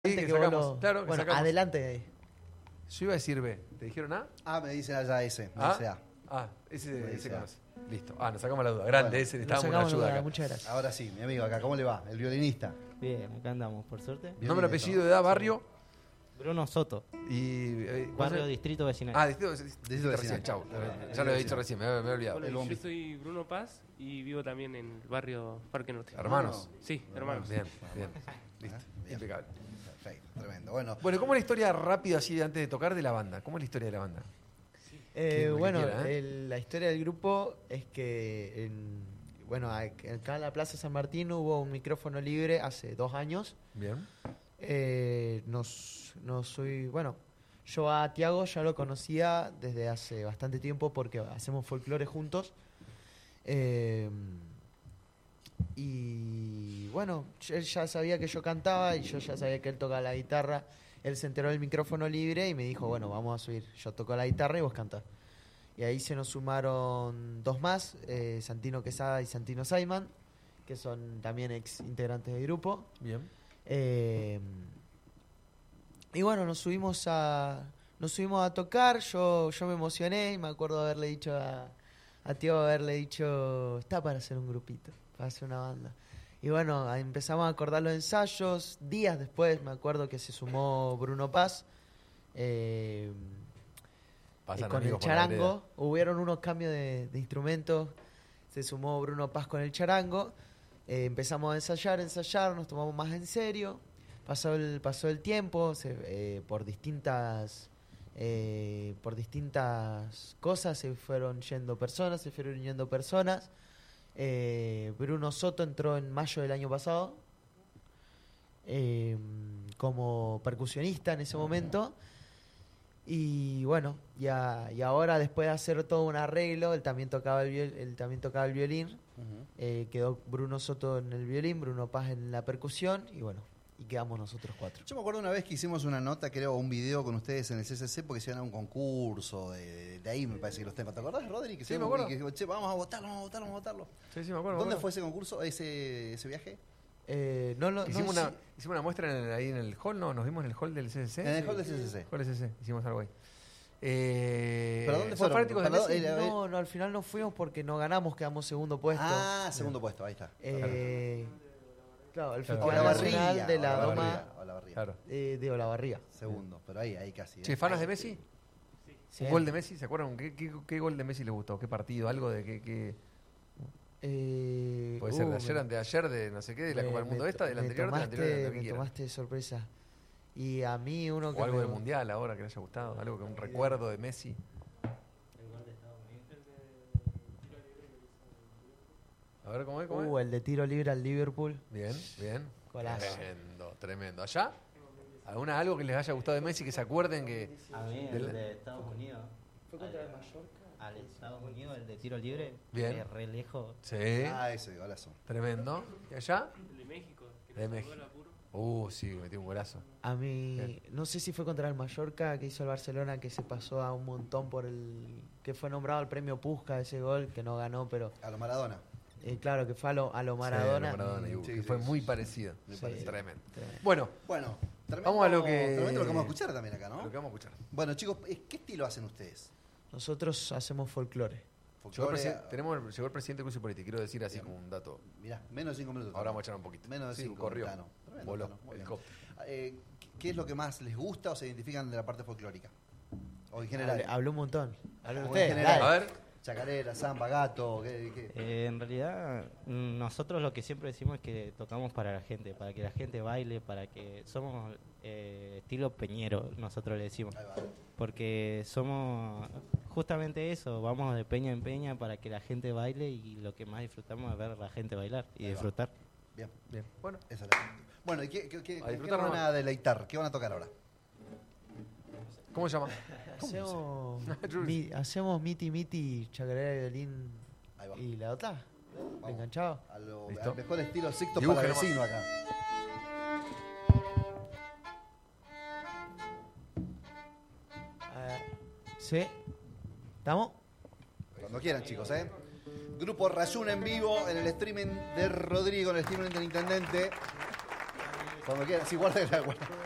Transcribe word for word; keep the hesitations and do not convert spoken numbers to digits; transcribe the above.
Sí, que que sacamos. vos lo- Claro, que bueno, sacamos. adelante de ahí. Yo iba a decir B. ¿Te dijeron A? Ah, me dicen allá ese, me ¿A? dice A. Ah, ese, Me ese dice A. conoce. Listo. Ah, nos sacamos la duda. Grande Bueno, ese, Nos necesitábamos una sacamos ayuda la- acá. Muchas gracias. Ahora sí, mi amigo acá, ¿cómo le va? El violinista. Bien, acá andamos, por suerte. Bien, Nombre, bien, apellido, edad, barrio Bruno Soto, y... eh, ¿cuál barrio es? Distrito Vecinal. Ah, distrito, distrito, Distrito recién, vecinal. chau. Eh, Ya lo había dicho vecinal. recién, me, había- me había olvidado. Hola, El yo bombi. soy Bruno Paz y vivo también en el barrio Parque Norte. Hermanos. Sí, hermanos. Bien, bien. Listo. Bien. Impecable. Perfecto, tremendo. Bueno, Bueno, ¿cómo es la historia rápida así antes de tocar de la banda? ¿Cómo es la historia de la banda? Eh, Lo que bueno, quiera, ¿eh? el- la historia del grupo es que en, bueno, acá en la Plaza San Martín hubo un micrófono libre hace dos años. Bien. Eh, nos, nos soy, bueno, yo a Tiago ya lo conocía desde hace bastante tiempo porque hacemos folclore juntos. Eh, y bueno, él ya sabía que yo cantaba y yo ya sabía que él tocaba la guitarra. Él se enteró del micrófono libre y me dijo, bueno, vamos a subir. Yo toco la guitarra y vos cantás. Y ahí se nos sumaron dos más, eh, Santino Quesada y Santino Saiman, que son también ex integrantes del grupo. Bien. Eh, y bueno, nos subimos a nos subimos a tocar, yo, yo me emocioné y me acuerdo haberle dicho a, a Tío, haberle dicho, está para hacer un grupito, para hacer una banda. Y bueno, a- empezamos a acordar los ensayos, días después me acuerdo que se sumó Bruno Paz, eh, Pasan eh, con el amigos por la charango, hubieron unos cambios de, de instrumentos, se sumó Bruno Paz con el charango, eh, empezamos a ensayar, ensayar, nos tomamos más en serio, pasó el, pasó el tiempo, se- eh, por distintas eh, por distintas cosas se fueron yendo personas, se fueron yendo personas. Eh, Bruno Soto entró en mayo del año pasado eh, como percusionista en ese momento. Y bueno, ya, y ahora después de hacer todo un arreglo, él también tocaba el, viol- él también tocaba el violín. ujú. Eh, quedó Bruno Soto en el violín, Bruno Paz en la percusión y bueno, y quedamos nosotros cuatro. Yo me acuerdo una vez que hicimos una nota, creo, un video con ustedes en el C C C porque se iban a un concurso, de, de ahí me parece que los temas. ¿Te acordás, Rodri? Que Sí, se- me acuerdo. que dijimos, che, vamos a votarlo, vamos a votarlo, vamos a votarlo. Sí, sí, me acuerdo. me ¿Dónde acuerdo. fue ese concurso, ese, ese viaje? Eh, no, lo- no Hicimos, sé- una, hicimos una muestra en el- ahí en el hall, ¿no? Nos vimos en el hall del C C C. En el hall del C C C. Hall del C C C, hicimos algo ahí. Eh, ¿Pero dónde ¿sos fueron? fanáticos de ¿Para Messi? dónde? no, no, al final no fuimos porque no ganamos, quedamos segundo puesto. Ah, segundo puesto, ahí está. Eh, claro, el Claro. Festival Olavarría, Nacional de la Olavarría, Doma Olavarría. Claro. eh, de Olavarría. Segundo, pero ahí, ahí casi. ¿eh? Che, ¿fanas de Messi? Sí. ¿Un gol de Messi? ¿Se acuerdan? ¿Qué, qué, qué gol de Messi les gustó? ¿Qué partido? ¿Algo de qué? qué... Eh, Puede ser de uh, ayer, me- anteayer, de no sé qué, de la me- Copa del Mundo me esta, to- de la me anterior, de la tomaste, anterior, de la que me quieran. tomaste de sorpresa. Y a mí uno que O algo me- del Mundial ahora que le haya gustado, algo que un recuerdo de Messi. A ver, ¿cómo es? ¿Cómo es? Uh, el de tiro libre al Liverpool. Bien, bien. Golazo. Tremendo, tremendo. ¿Allá? ¿Alguna algo que les haya gustado de Messi que se acuerden que... A mí, Del- el de Estados Unidos. ¿Fue contra el Mallorca? Al Estados Unidos, el de tiro libre. Bien. De re lejos. Sí, Ah, ese golazo. tremendo. ¿Y allá? El de México. Que De nos México. salvó el apuro. Uh, sí, metió un golazo. A mí, Bien. no sé si fue contra el Mallorca que hizo el Barcelona, que se pasó a un montón por el... que fue nombrado al premio Puskas ese gol, que no ganó, pero A lo Maradona. eh, claro, que fue a lo, a lo Sí, Maradona. a lo Maradona, y, uh, Sí, que sí, fue sí. muy parecido. Me Sí. parece. Tremendo. Tremendo. Bueno, Bueno, tremendo, Vamos a lo que- tremendo lo que vamos a escuchar también acá, ¿no? lo que vamos a escuchar. Bueno, chicos, ¿qué estilo hacen ustedes? Nosotros hacemos folclore. Llegó el, Folclore, presi- tenemos el- llegó el presidente del Cruce Político, quiero decir así Bien. como un dato. Mirá, menos de cinco minutos. Ahora vamos a echar un poquito. Menos de Sí, cinco. corrió. Tano. Tremendo, Voló, Tano, muy bien. helicóptero. Eh, ¿Qué es lo que más les gusta o se identifican de la parte folclórica? O en general. Hablé- Habló un montón. Habló O en usted, general. dale. A ver, Chacarera, samba, gato, ¿qué? qué? Eh, en realidad, mm, nosotros lo que siempre decimos es que tocamos para la gente, para que la gente baile, para que somos eh, estilo peñero, nosotros le decimos. Ahí va. Porque somos justamente eso, vamos de peña en peña para que la gente baile y lo que más disfrutamos es ver a la gente bailar y Ahí va. disfrutar. Bien, bien. Bueno, esa es la. Bueno, ¿y qué, qué, qué- A con qué disfrutar van nomás. a deleitar? ¿Qué van a tocar ahora? ¿cómo se llama? Hacemos, Jules. mi- hacemos miti miti, chacarera y violín Ahí va. y la otra. Vamos. Enganchado. A lo, Listo. al mejor estilo Sixto Dibuje para nomás. vecino acá. Ah, ¿Sí? ¿Estamos? Cuando quieran, chicos, ¿eh? Grupo Rayun en vivo en el streaming de Rodrigo, en el streaming del intendente. Cuando quieran, sí, guarda, guarda.